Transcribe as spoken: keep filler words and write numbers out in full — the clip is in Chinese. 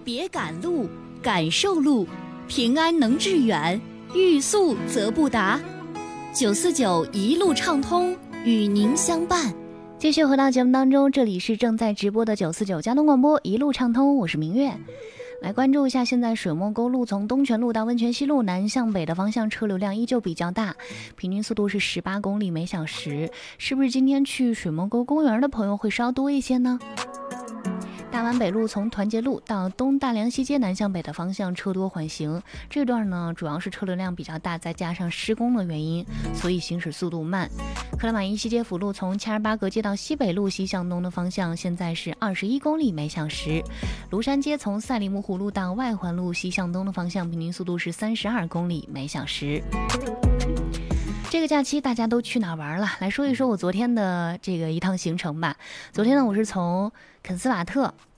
别赶路，感受路，平安能致远，欲速则不达。九四九一路畅通，与您相伴。继续回到节目当中，这里是正在直播的九四九交通广播一路畅通，我是明月。来关注一下，现在水墨沟路从东泉路到温泉西路南向北的方向车流量依旧比较大，平均速度是十八公里每小时。是不是今天去水墨沟公园的朋友会稍多一些呢？大湾北路从团结路到东大梁西街南向北的方向车多缓行，这段呢主要是车流量比较大，再加上施工的原因，所以行驶速度慢。克拉玛依西街辅路从恰尔巴格街到西北路西向东的方向现在是二十一公里每小时。庐山街从赛里木湖路到外环路西向东的方向平均速度是三十二公里每小时。这个假期大家都去哪玩了？来说一说我昨天的这个一趟行程吧。昨天呢，我是从肯斯瓦特